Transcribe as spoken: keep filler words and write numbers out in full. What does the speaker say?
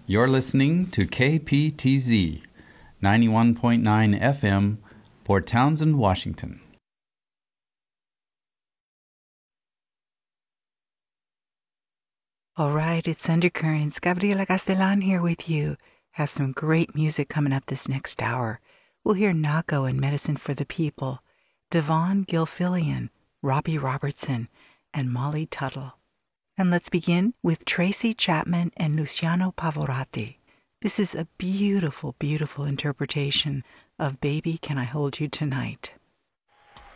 You're listening to K P T Z, ninety-one point nine F M, Port Townsend, Washington. All right, it's Undercurrents. Gabriela Castellan here with you. Have some great music coming up this next hour. We'll hear Nako and Medicine for the People, Devon Gilfillian, Robbie Robertson, and Molly Tuttle. And let's begin with Tracy Chapman and Luciano Pavarotti. This is a beautiful, beautiful interpretation of Baby Can I Hold You Tonight.